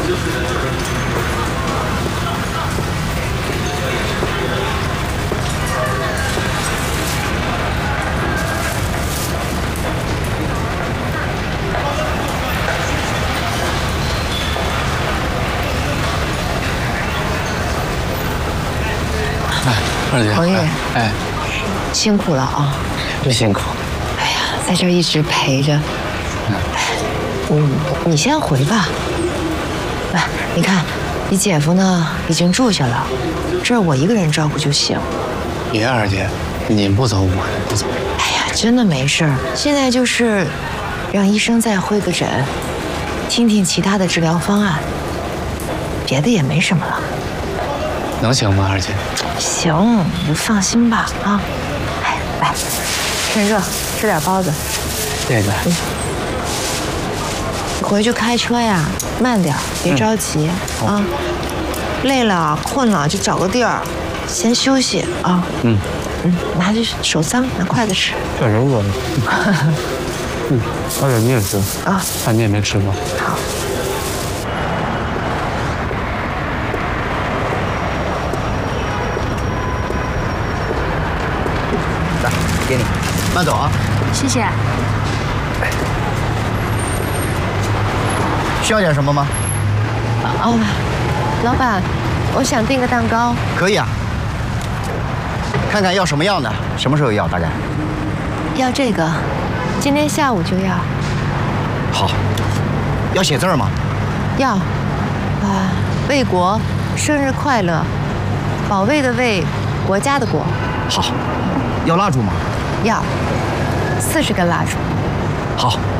二姐， 彭玉， 哎， 辛苦了啊！ 不辛苦。 哎呀，在这儿一直陪着。你先回吧。哎，你看，你姐夫呢已经住下了，这儿我一个人照顾就行。 别，二姐，你不走我也不走。 哎呀，真的没事儿。现在就是让医生再会个诊，听听其他的治疗方案，别的也没什么了。 能行吗，二姐？ 行，你放心吧啊！哎，来，趁热吃点包子。 这个， 你回去开车呀，慢点，别着急啊。累了、困了就找个地儿先休息啊。拿着手脏，拿筷子吃。 确实饿了。二姐你也吃啊？ 饭你也没吃过。 好。 给你，慢走啊！ 谢谢。 需要点什么吗？ 哦，老板，我想订个蛋糕。 可以啊。看看要什么样的，什么时候要？大概？ 要这个，今天下午就要。 好。要写字吗？ 要。卫国，生日快乐，保卫的卫，国家的国。 好。要蜡烛吗？ 要，40根蜡烛。 好。